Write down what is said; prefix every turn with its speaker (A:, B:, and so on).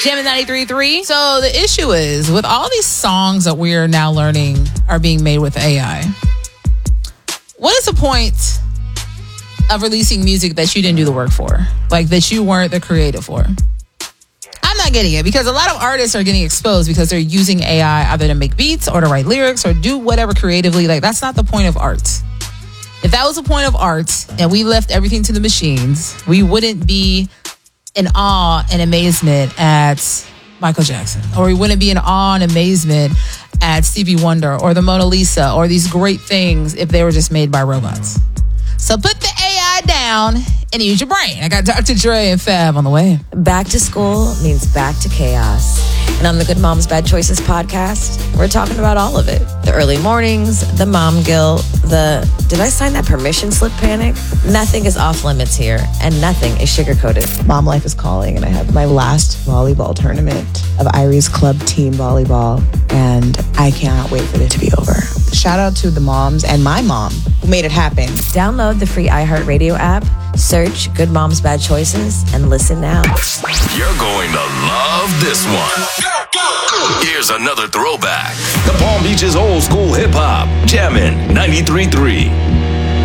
A: Jammin' 93.3. So the issue is, with all these songs that we are now learning are being made with AI, what is the point of releasing music that you didn't do the work for? Like, that you weren't the creator for? I'm not getting it, because a lot of artists are getting exposed because they're using AI either to make beats or to write lyrics or do whatever creatively. Like, that's not the point of art. If that was the point of art and we left everything to the machines, we wouldn't be in awe and amazement at Michael Jackson, or we wouldn't be in awe and amazement at Stevie Wonder or the Mona Lisa or these great things if they were just made by robots. So put the AI down and use your brain. I got Dr. Dre and Fab on the way.
B: Back to school means back to chaos. And on the Good Moms Bad Choices podcast, we're talking about all of it. The early mornings, the mom guilt, the did I sign that permission slip panic? Nothing is off limits here, and nothing is sugar-coated.
C: Mom life is calling, and I have my last volleyball tournament of Irie's Club team volleyball, and I cannot wait for it to be over. Shout out to the moms and my mom who made it happen.
B: Download the free iHeartRadio app, search Good Moms Bad Choices, and listen now.
D: You're going to love this one. Here's another throwback.
E: The Palm Beach's old school hip hop. Jammin' 93.3.